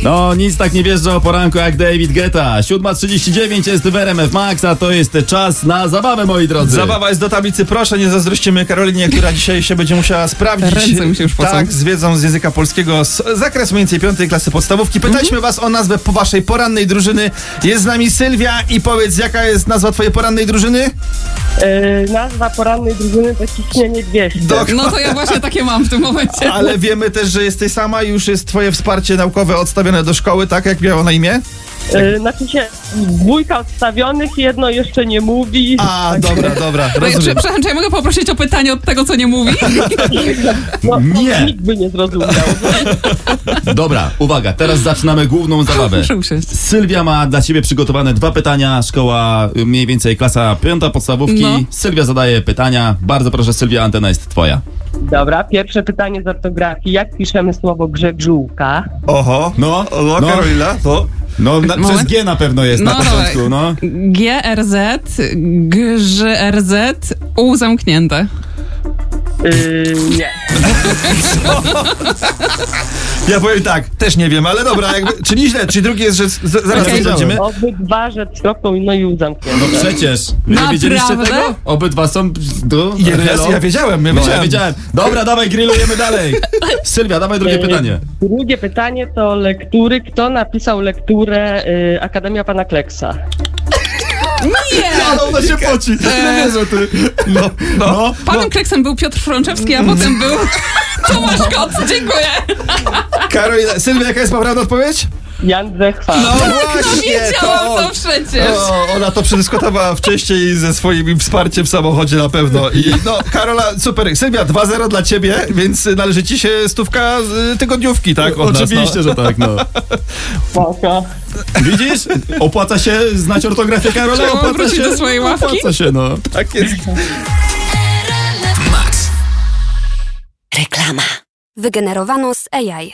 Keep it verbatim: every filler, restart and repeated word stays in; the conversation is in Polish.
No, nic tak nie wjeżdża o poranku jak David Guetta. siódma trzydzieści dziewięć jest w R M F Max, a to jest czas na zabawę, moi drodzy. Zabawa jest do tablicy, proszę, nie zazdrościmy Karolinie, która dzisiaj się będzie musiała sprawdzić. Ręce mi się już pocą. Tak, z wiedzą z języka polskiego, z zakres mniej więcej piątej klasy podstawówki. Pytaliśmy Mhm. was o nazwę po waszej porannej drużyny. Jest z nami Sylwia i powiedz, jaka jest nazwa twojej porannej drużyny? Yy, nazwa porannej drużyny to Ciśnienie dwieście. Do... No to ja właśnie takie mam w tym momencie. Ale wiemy też, że jesteś sama i już jest twoje wsparcie naukowe odstawione do szkoły, tak? Jak miało na imię? Yy, znaczy się dwójka odstawionych, jedno jeszcze nie mówi. A, dobra, dobra, Prze- rozumiem. Przepraszam, czy ja mogę poprosić o pytanie od tego, co nie mówi? No, Nie. Nikt by nie zrozumiał. Dobra, uwaga, teraz zaczynamy główną zabawę. Muszę usiąść. Sylwia ma dla ciebie przygotowane dwa pytania. Szkoła y, mniej więcej klasa piąta podstawówki. No. Sylwia zadaje pytania. Bardzo proszę, Sylwia, antena jest twoja. Dobra, pierwsze pytanie z ortografii. Jak piszemy słowo grzegżółka? Oho, No, no, no. Karolina, to... No, na, Moment. przez G na pewno jest No, na początku, no. G R Z, G Ż R Z, U zamknięte. Yy, nie. Ja powiem tak, też nie wiem, ale dobra, jakby, czy nieźle, czy drugi jest, że z, z, zaraz Okej. będziemy. Obydwa, że stopą no i zamknięte. No przecież. Wy nie Naprawdę? wiedzieliście tego? Obydwa są... Do, Ja, hello? ja wiedziałem, ja No, wiedziałem. ja wiedziałem. Dobra, dawaj, grillujemy dalej. Sylwia, dawaj drugie Yy, pytanie. Drugie pytanie to lektury. Kto napisał lekturę yy, Akademia Pana Kleksa? Nie! Ale ona się poci. Nie wierzę, ty. No, no. No, Panem Kleksem był Piotr Frączewski, a potem był Tomasz Kot. Dziękuję. Karolina, Sylwia, jaka jest poprawna odpowiedź? Jan Zechwa. No No wiedziałam to przecież. O, ona to przedyskutowała wcześniej ze swoim wsparciem w samochodzie na pewno. I no, Karola, super. Sylwia, dwa zero dla ciebie, więc należy ci się stówka z tygodniówki, tak? Od nas, oczywiście, no. że tak, no. Spoko. Widzisz? Opłaca się znać ortografię, Karola? Trzeba Opłaca wrócić się? do swojej ławki? Opłaca się, no. Tak jest. Reklama. Wygenerowano z A I.